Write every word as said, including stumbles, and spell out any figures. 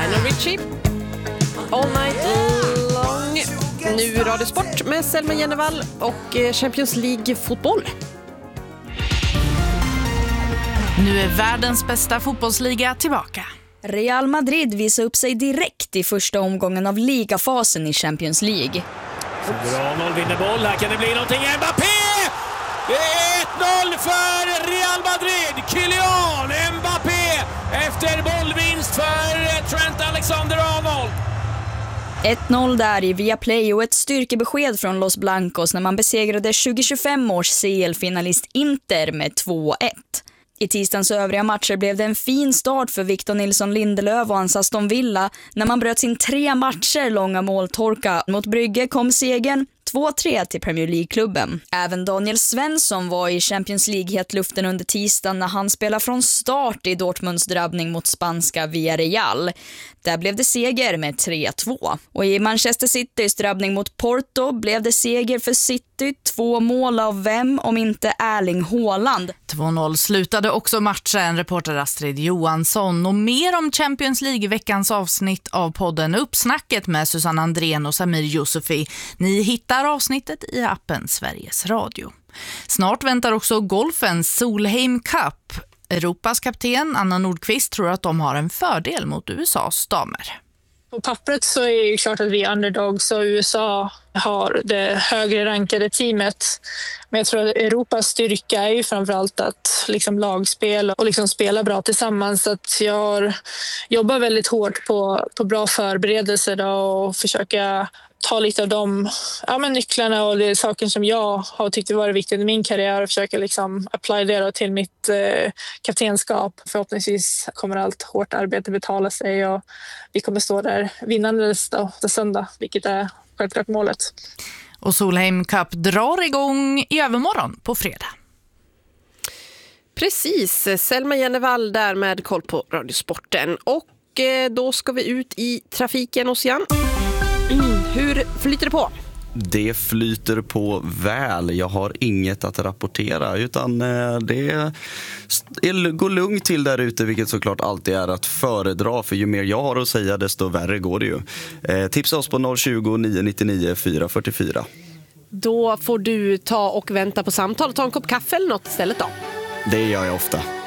Lionel Richie. All night long. Nu Radio Sport med Selma Jennevall och Champions League-fotboll. Nu är världens bästa fotbollsliga tillbaka. Real Madrid visar upp sig direkt i första omgången av ligafasen i Champions League. Ronald vinner boll, här kan det bli någonting. Mbappé! Det är ett noll för Real Madrid. Kylian Mbappé efter bollvinst för Trent Alexander-Arnold. ett noll där i Viaplay och ett styrkebesked från Los Blancos när man besegrade tjugo tjugofem års C L-finalist Inter med två ett. I tisdagens övriga matcher blev det en fin start för Victor Nilsson Lindelöf och hans Aston Villa. När man bröt sin tre matcher långa måltorka mot Brygge kom segern två tre till Premier League-klubben. Även Daniel Svensson var i Champions League-hetluften under tisdagen när han spelade från start i Dortmunds drabbning mot spanska Villarreal. Där blev det seger med tre två. Och i Manchester Citys drabbning mot Porto blev det seger för City, två mål av vem om inte Erling Haaland. två noll slutade också matchen, reporter Astrid Johansson. Och mer om Champions League i veckans avsnitt av podden Uppsnacket med Susanne Andrén och Samir Yusufi. Ni hittar avsnittet i appen Sveriges Radio. Snart väntar också golfens Solheim Cup. Europas kapten Anna Nordqvist tror att de har en fördel mot U S A:s damer. På pappret så är det klart att vi är underdogs och U S A har det högre rankade teamet. Men jag tror att Europas styrka är ju framförallt att liksom lagspel och liksom spela bra tillsammans. Så att jag jobbar väldigt hårt på, på bra förberedelser då och försöka ta lite av de ja, men nycklarna och det saker som jag har tyckt varit viktigt i min karriär och försöka liksom apply det till mitt eh, kaptenskap. Förhoppningsvis kommer allt hårt arbete betala sig och vi kommer stå där vinnandes då, till söndag, vilket är självklart målet. Och Solheim Cup drar igång i övermorgon på fredag. Precis, Selma Jennevall där med koll på Radiosporten. Och eh, då ska vi ut i trafiken hos Jan. Mm, hur flyter det på? Det flyter på väl. Jag har inget att rapportera utan det går lugnt till där ute, vilket såklart alltid är att föredra, för ju mer jag har att säga desto värre går det ju. Eh, tipsa oss på noll tjugo, nio nittionio, fyra fyrtiofyra. Då får du ta och vänta på samtal och ta en kopp kaffe eller något istället då. Det gör jag ofta.